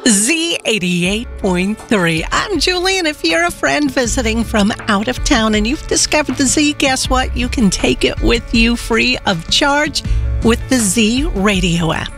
Z88.3. I'm Julie, and if you're a friend visiting from out of town and you've discovered the Z, guess what? You can take it with you free of charge with the Z Radio app.